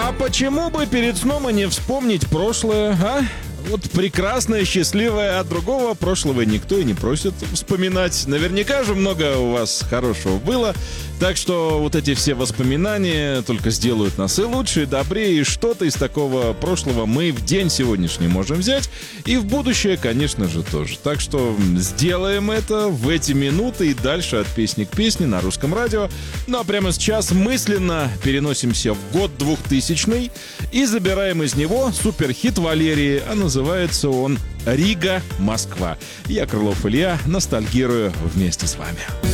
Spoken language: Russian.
А почему бы перед сном и не вспомнить прошлое, а? Вот прекрасное, счастливое, от другого прошлого никто и не просит вспоминать. Наверняка же много у вас хорошего было. Так что вот эти все воспоминания только сделают нас и лучше, и добрее. И что-то из такого прошлого мы в день сегодняшний можем взять. И в будущее, конечно же, тоже. Так что сделаем это в эти минуты и дальше от песни к песне на Русском радио. Ну а прямо сейчас мысленно переносимся в год 2000 и забираем из него суперхит Валерии. А называется он «Рига, Москва». Я, Крылов Илья, ностальгирую вместе с вами.